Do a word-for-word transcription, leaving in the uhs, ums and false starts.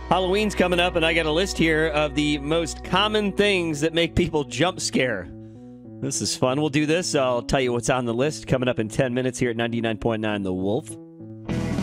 Halloween's coming up, and I got a list here of the most common things that make people jump scare. This is fun. We'll do this. I'll tell you what's on the list coming up in ten minutes here at ninety-nine point nine The Wolf.